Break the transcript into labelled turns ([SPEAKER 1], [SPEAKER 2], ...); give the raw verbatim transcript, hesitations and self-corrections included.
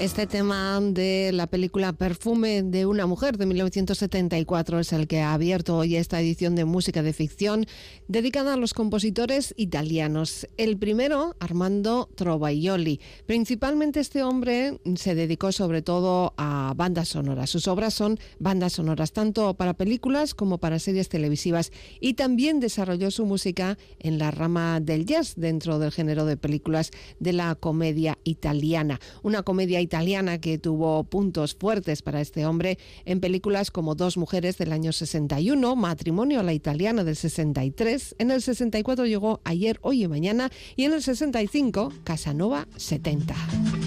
[SPEAKER 1] Este tema de la película Perfume de una mujer de mil novecientos setenta y cuatro es el que ha abierto hoy esta edición de música de ficción dedicada a los compositores italianos. El primero, Armando Trovajoli. Principalmente este hombre se dedicó sobre todo a bandas sonoras. Sus obras son bandas sonoras tanto para películas como para series televisivas, y también desarrolló su música en la rama del jazz dentro del género de películas de la comedia italiana. Una comedia italiana que tuvo puntos fuertes para este hombre en películas como Dos mujeres del año sesenta y uno, Matrimonio a la italiana del sesenta y tres, en el sesenta y cuatro llegó Ayer, hoy y mañana, y en el sesenta y cinco Casanova setenta.